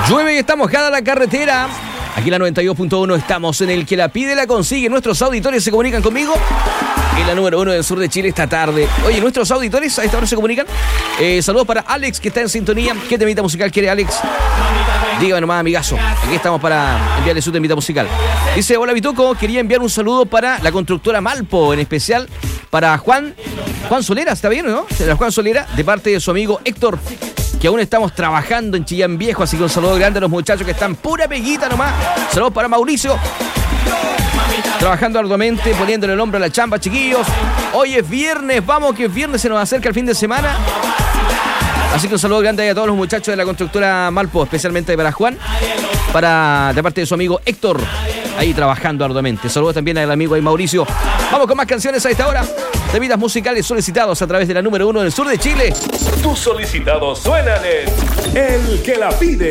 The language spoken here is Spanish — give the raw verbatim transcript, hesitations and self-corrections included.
Llueve y está mojada la carretera. Aquí en la noventa y dos punto uno estamos en el que la pide la consigue. Nuestros auditores se comunican conmigo en la número uno del sur de Chile esta tarde. Oye, nuestros auditores a esta hora se comunican. Eh, saludos para Alex, que está en sintonía. ¿Qué temita musical quiere Alex? Dígame nomás, amigazo. Aquí estamos para enviarle su temita musical. Dice, hola Bituco, quería enviar un saludo para la constructora Malpo, en especial para Juan Juan Solera, ¿está bien, no? Juan Solera, de parte de su amigo Héctor, que aún estamos trabajando en Chillán Viejo, así que un saludo grande a los muchachos que están pura peguita nomás. Saludos para Mauricio, trabajando arduamente, poniéndole el hombro a la chamba, chiquillos. Hoy es viernes, vamos que es viernes, se nos acerca el fin de semana. Así que un saludo grande a todos los muchachos de la constructora Malpo, especialmente para Juan, para de parte de su amigo Héctor, ahí trabajando arduamente. Saludos también al amigo ahí Mauricio. Vamos con más canciones a esta hora. Temitas musicales solicitados a través de la número uno del sur de Chile. Tus solicitados suenan en El que la pide.